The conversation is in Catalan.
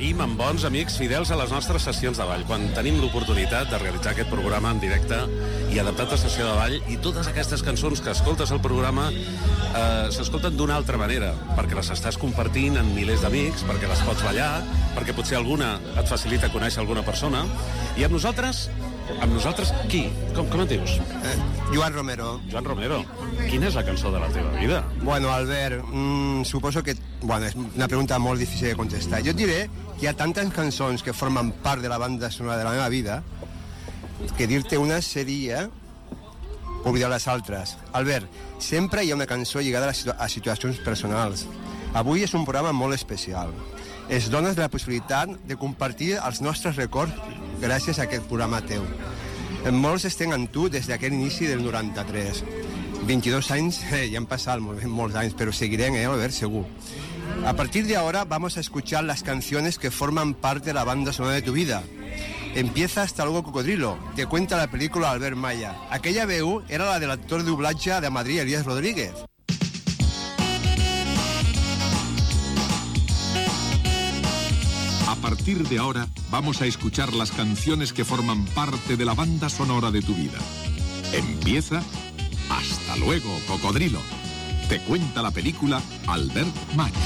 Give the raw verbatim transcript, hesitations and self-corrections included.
i amb bons amics fidels a les nostres sessions de ball. Quan tenim l'oportunitat de realitzar aquest programa en directe i adaptat a sessió de ball, i totes aquestes cançons que escoltes al programa eh, s'escolten d'una altra manera, perquè les estàs compartint amb milers d'amics, perquè les pots ballar, perquè potser alguna et facilita conèixer alguna persona. I amb nosaltres... Amb nosaltres, qui? Com, com et dius? Eh, Joan Romero. Joan Romero. Quina és la cançó de la teva vida? Bueno, Albert, mmm, suposo que... Bueno, és una pregunta molt difícil de contestar. Jo et diré que hi ha tantes cançons que formen part de la banda sonora de la meva vida que dir-te una seria oblidar les altres. Albert, sempre hi ha una cançó lligada a, situ a situacions personals. Avui és un programa molt especial. Es dones la possibilitat de compartir els nostres records gràcies a aquest programa teu. Molts estem amb tu des d'aquest inici del noranta-tres. veintidós anys, eh, ya han pasado muchos años, pero seguirán, eh, a ver, seguro. A partir de ahora vamos a escuchar las canciones que forman parte de la banda sonora de tu vida. Empieza Hasta luego Cocodrilo, te cuenta la película Albert Malla. Aquella veu era la del actor de doblatge de Madrid, Elías Rodríguez. A partir de ahora vamos a escuchar las canciones que forman parte de la banda sonora de tu vida. Empieza Hasta luego, Cocodrilo. Te cuenta la película Albert Malla.